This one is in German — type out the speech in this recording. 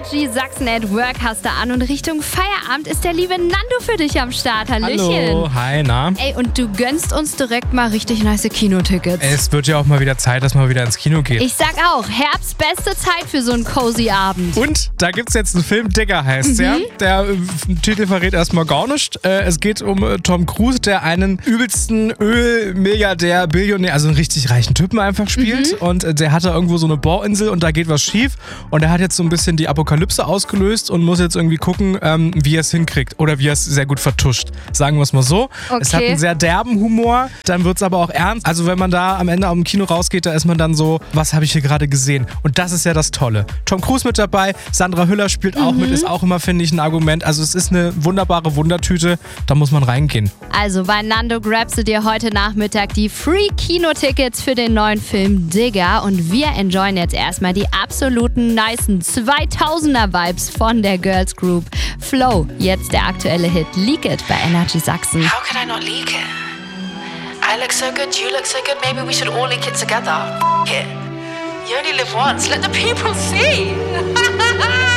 Energy Sachsen at Work hast du an und Richtung Feierabend ist der liebe Nando für dich am Start. Hallöchen. Hallo, hi, na? Ey, und du gönnst uns direkt mal richtig nice Kinotickets. Es wird ja auch mal wieder Zeit, dass man wieder ins Kino geht. Ich sag auch, Herbst, beste Zeit für so einen cozy Abend. Und da gibt's jetzt einen Film, Digger heißt der. Der Titel verrät erstmal gar nichts. Es geht um Tom Cruise, der einen übelsten Ölmilliardär, Billionär, also einen richtig reichen Typen einfach spielt. Und der hat da irgendwo so eine Bohrinsel und da geht was schief. Und er hat jetzt so ein bisschen die Apokalypse ausgelöst und muss jetzt irgendwie gucken, wie er es hinkriegt. Oder wie er es sehr gut vertuscht. Sagen wir es mal so. Okay. Es hat einen sehr derben Humor, dann wird's aber auch ernst. Also wenn man da am Ende aus dem Kino rausgeht, da ist man dann so, was habe ich hier gerade gesehen? Und das ist ja das Tolle. Tom Cruise mit dabei, Sandra Hüller spielt auch mit, ist auch immer, finde ich, ein Argument. Also es ist eine wunderbare Wundertüte, da muss man reingehen. Also bei Nando grabst du dir heute Nachmittag die Free-Kino-Tickets für den neuen Film Digger und wir enjoyen jetzt erstmal die absoluten nicen 2000er-Vibes von der Girls Group Flow. Jetzt der aktuelle Hit Leak It bei Energy Sachsen. How can I not leak it? I look so good, you look so good, maybe we should all leak it together. F*** it. You only live once, let the people see.